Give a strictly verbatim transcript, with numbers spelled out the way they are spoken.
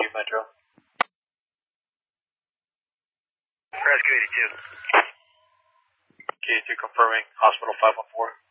Metro. Rescue eighty-two. K two confirming, hospital five one four.